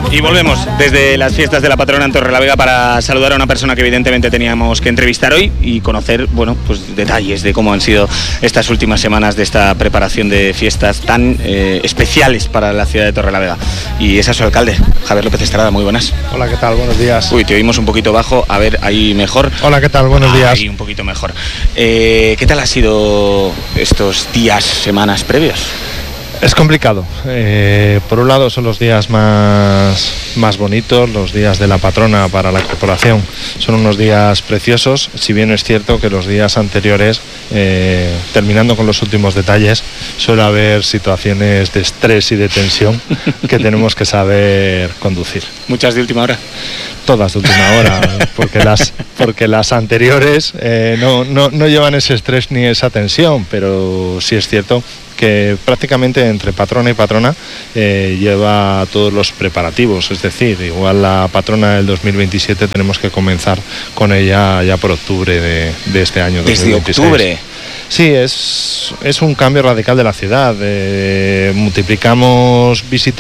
Y volvemos desde las fiestas de la patrona en Torrelavega para saludar a una persona que evidentemente teníamos que entrevistar hoy y conocer, bueno, pues detalles de cómo han sido estas últimas semanas de esta preparación de fiestas tan especiales para la ciudad de Torrelavega. Y ese es su alcalde, Javier López Estrada. Muy buenas. Hola, ¿qué tal? Buenos días. Uy, te oímos un poquito bajo. A ver, ahí mejor. Hola, ¿qué tal? Buenos días. Ahí un poquito mejor. ¿Qué tal ha sido estos días, semanas previos? Es complicado. Por un lado son los días más bonitos, los días de la patrona para la corporación. Son unos días preciosos, si bien es cierto que los días anteriores, terminando con los últimos detalles, suele haber situaciones de estrés y de tensión que tenemos que saber conducir. ¿Muchas de última hora? Todas de última hora, porque las anteriores no llevan ese estrés ni esa tensión, pero sí es cierto que prácticamente entre patrona y patrona lleva todos los preparativos, es decir, igual la patrona del 2027 tenemos que comenzar con ella ya por octubre de este año 2026. ¿Desde octubre? Sí, es un cambio radical de la ciudad. Multiplicamos visitas